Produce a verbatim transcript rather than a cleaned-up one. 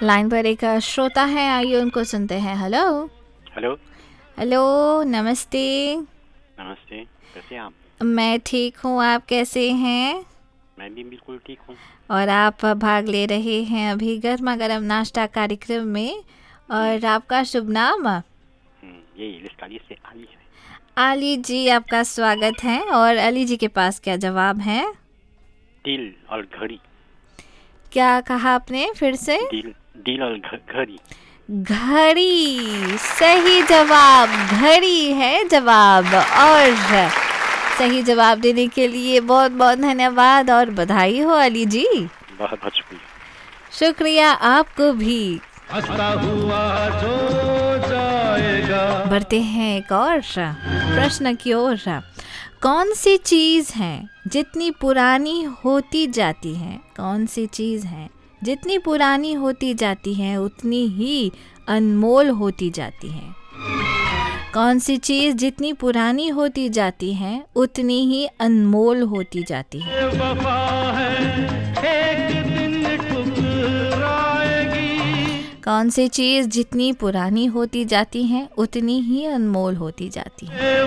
Line पर एक अ, श्रोता है, आइए उनको सुनते हैं। Hello hello. हेलो, नमस्ते। नमस्ते, कैसे हैं आप? मैं ठीक हूँ, आप कैसे हैं? मैं भी बिल्कुल ठीक हूँ। और आप भाग ले रहे हैं अभी गर्मा गर्म नाश्ता कार्यक्रम में, और आपका शुभ नाम? हम्म, यही लिस्टाली से आली है। अली जी, आपका स्वागत है। और अली जी के पास क्या जवाब है? दिल और घड़ी। क्या कहा आपने फिर से? दिल दिल और घ- घड़ी। घड़ी, सही जवाब। घड़ी है जवाब। और सही जवाब देने के लिए बहुत बहुत धन्यवाद और बधाई हो अली जी। बहुत बहुत शुक्रिया। शुक्रिया आपको भी। हंसता हुआ जो जाएगा। बढ़ते हैं एक और प्रश्न की ओर। कौन सी चीज़ है जितनी पुरानी होती जाती है, कौन सी चीज़ है जितनी पुरानी होती जाती है उतनी ही अनमोल होती जाती है? कौन सी चीज़ जितनी पुरानी होती जाती है उतनी ही अनमोल होती जाती है? वफा है एक दिन ठुकराएगी। कौन सी चीज़ जितनी पुरानी होती जाती है उतनी ही अनमोल होती जाती है?